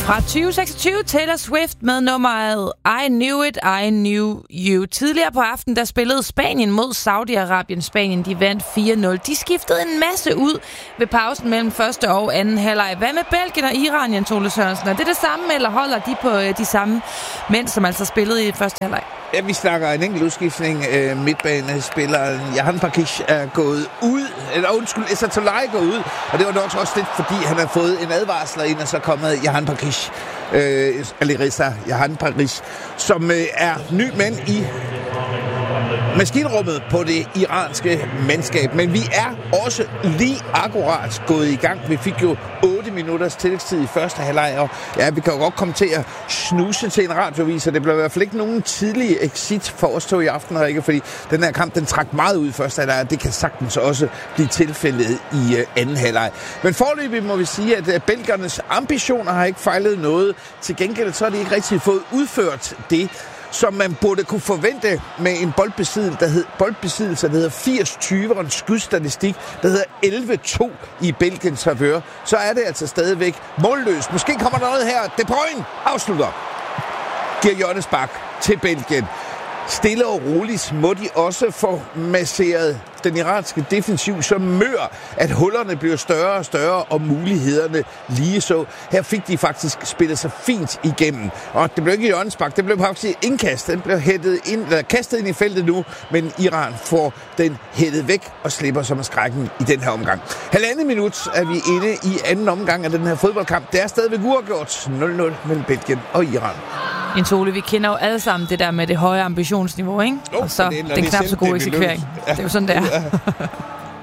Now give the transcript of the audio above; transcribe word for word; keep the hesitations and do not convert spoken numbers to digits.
Fra tyve seksogtyve Taylor Swift med nummeret I Knew It, I Knew You. Tidligere på aftenen, der spillede Spanien mod Saudi-Arabien. Spanien, de vandt fire nul. De skiftede en masse ud ved pausen mellem første og anden halvleg. Hvad med Belgien og Iran, Jens Ole Sørensen? Er det det samme, eller holder de på de samme mænd, som altså spillede i første halvleg? Ja, vi snakker en enkelt udskiftning. Øh, midtbanespilleren Jahan Parkish er gået ud. Eller undskyld, Essa Tolai er gået ud. Og det var nok også lidt, fordi han har fået en advarsler ind, og så er kommet Jahan Parkish. Øh, Alireza Jahan Parkish, som øh, er ny mand i maskinrummet på det iranske mandskab. Men vi er også lige akkurat gået i gang. Vi fik jo otte minutters tillægstid i første halvleg, og ja, vi kan jo godt komme til at snuse til en radiovis, og det bliver i hvert fald ikke nogen tidlige exit for os to i aften, Rikke, fordi den her kamp, den trak meget ud i første halvleg, og det kan sagtens også blive tilfældet i uh, anden halvleg. Men foreløbig må vi sige, at uh, belgernes ambitioner har ikke fejlet noget. Til gengæld så har de ikke rigtig fået udført det, som man burde kunne forvente med en boldbesiddelse, der, hed, boldbesiddelse, der hedder firs tyve, og en skudstatistik, der hedder elleve to i Belgiens favør. Så er det altså stadigvæk målløst. Måske kommer der noget her. De Bruyne afslutter. Giver hjørnespark til Belgien. Stille og roligt må de også få masseret den iranske defensiv så mør, at hullerne bliver større og større, og mulighederne lige så. Her fik de faktisk spillet sig fint igennem. Og det blev ikke hjørnespark, det blev faktisk indkast. Den blev hættet ind, eller kastet ind i feltet nu, men Iran får den hættet væk og slipper som skrækken i den her omgang. Halvandet minut er vi inde i anden omgang af den her fodboldkamp. Det er stadigvæk uafgjort nul nul mellem Belgien og Iran. Jens Ole, vi kender jo alle sammen det der med det høje ambitionsniveau, ikke? Oh, og så det, den knap så gode eksekvering. Ja. Det er jo sådan, det er.